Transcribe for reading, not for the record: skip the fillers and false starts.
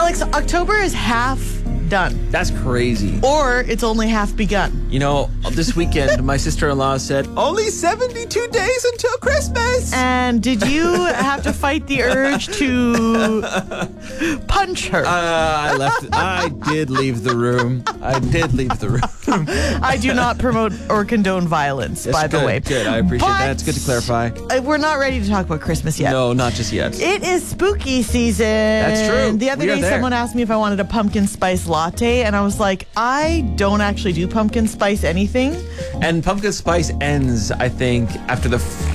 Alex, October is half done. That's crazy. Or it's only half begun. You know, this weekend, my sister-in-law said, only 72 days until Christmas. And did you have to fight the urge to punch her? I did leave the room. I do not promote or condone violence, by the way. Good, I appreciate that. It's good to clarify. We're not ready to talk about Christmas yet. No, not just yet. It is spooky season. That's true. The other day, someone asked me if I wanted a pumpkin spice latte, and I was like, I don't actually do pumpkin spice anything. And pumpkin spice ends, I think, after the